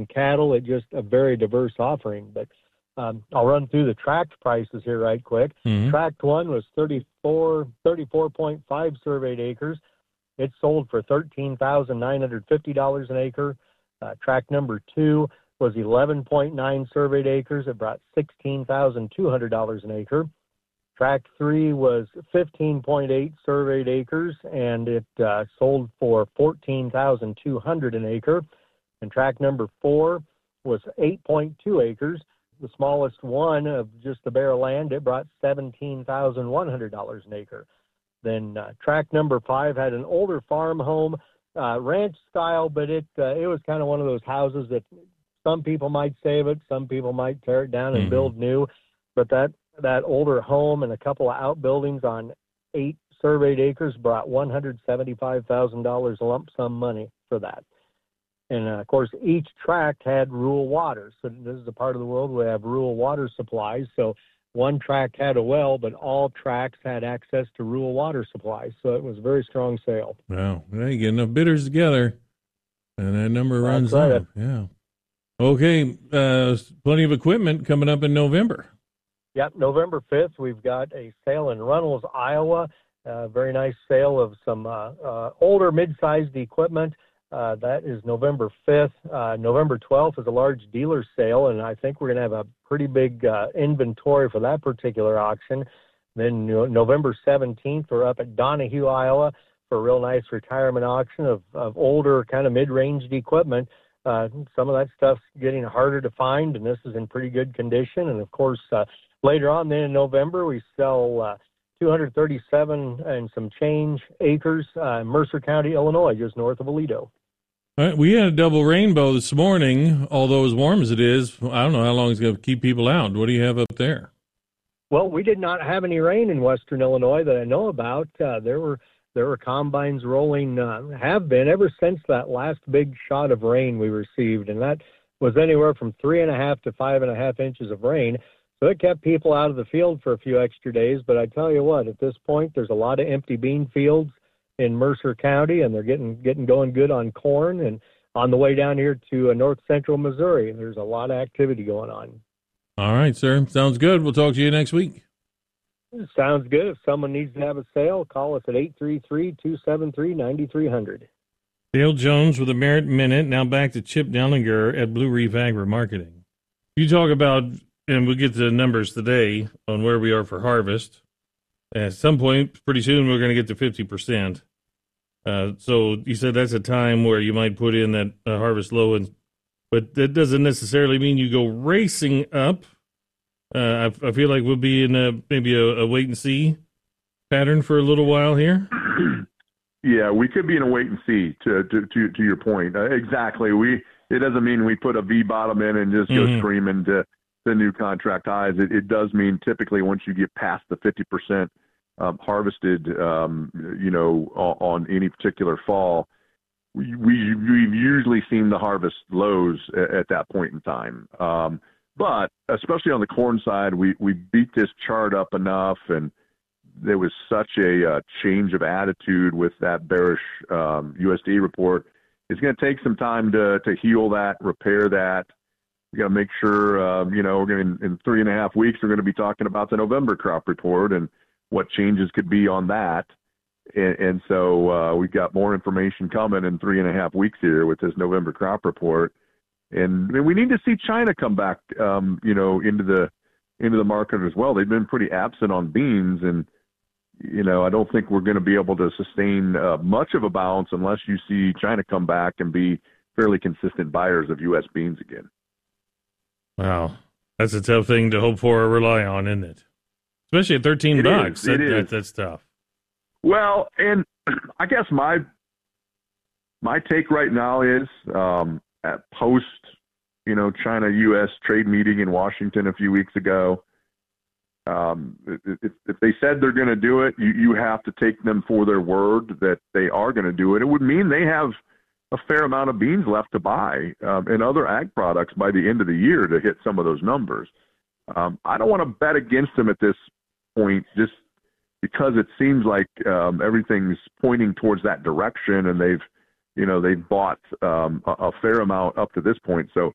and cattle. It's just a very diverse offering. But I'll run through the tract prices here right quick. Mm-hmm. Tract 1 was 34.5 surveyed acres. It sold for $13,950 an acre. Tract number 2 was 11.9 surveyed acres. It brought $16,200 an acre. Tract 3 was 15.8 surveyed acres, and it sold for $14,200 an acre. And tract number 4 was 8.2 acres. The smallest one of just the bare land, it brought $17,100 an acre. Then tract number 5 had an older farm home, ranch style, but it was kind of one of those houses that some people might save it, some people might tear it down and build new. But that older home and a couple of outbuildings on 8 surveyed acres brought $175,000 lump sum money for that. And, of course, each tract had rural water. So this is a part of the world where we have rural water supplies. So one tract had a well, but all tracts had access to rural water supplies. So it was a very strong sale. Wow. Well, you get enough bidders together, and that number runs right. up. Yeah. Okay. Plenty of equipment coming up in November. Yep. November 5th, we've got a sale in Runnels, Iowa. Very nice sale of some older mid-sized equipment. That is November 5th. November 12th is a large dealer sale, and I think we're going to have a pretty big inventory for that particular auction. Then November 17th, we're up at Donahue, Iowa, for a real nice retirement auction of older kind of mid-ranged equipment. Some of that stuff's getting harder to find, and this is in pretty good condition. And, of course, later on then in November, we sell 237 and some change acres in Mercer County, Illinois, just north of Aledo. All right, we had a double rainbow this morning, although as warm as it is, I don't know how long it's going to keep people out. What do you have up there? Well, we did not have any rain in western Illinois that I know about. There were combines rolling, have been ever since that last big shot of rain we received, and that was anywhere from 3.5 to 5.5 inches of rain. So it kept people out of the field for a few extra days. But I tell you what, at this point, there's a lot of empty bean fields in Mercer County, and they're getting going good on corn. And on the way down here to north central Missouri, there's a lot of activity going on. All right, sir. Sounds good. We'll talk to you next week. Sounds good. If someone needs to have a sale, call us at 833-273-9300. Dale Jones with the Merit Minute. Now back to Chip Dellinger at Blue Reef Agri-Marketing. You talk about, and we'll get to the numbers today on where we are for harvest. At some point, pretty soon, we're going to get to 50%. So you said that's a time where you might put in that harvest low, but that doesn't necessarily mean you go racing up. I feel like we'll be in maybe a wait-and-see pattern for a little while here. Yeah, we could be in a wait-and-see, to your point. Exactly. It doesn't mean we put a V-bottom in and just go screaming to the new contract highs. It does mean typically once you get past the 50% harvested, on any particular fall, we've usually seen the harvest lows at that point in time. But especially on the corn side, we beat this chart up enough, and there was such a change of attitude with that bearish USDA report. It's going to take some time to heal that, repair that. We got to make sure, we're going in 3.5 weeks, we're going to be talking about the November crop report and what changes could be on that. And so we've got more information coming in 3.5 weeks here with this November crop report. And we need to see China come back, into the market as well. They've been pretty absent on beans, and I don't think we're going to be able to sustain much of a balance unless you see China come back and be fairly consistent buyers of U.S. beans again. Wow, that's a tough thing to hope for or rely on, isn't it? Especially at $13. That's tough. Well, and I guess my take right now is at post, China-U.S. trade meeting in Washington a few weeks ago, if they said they're going to do it, you have to take them for their word that they are going to do it. It would mean they have a fair amount of beans left to buy and other ag products by the end of the year to hit some of those numbers. I don't want to bet against them at this point just because it seems like everything's pointing towards that direction, and they've bought a fair amount up to this point. So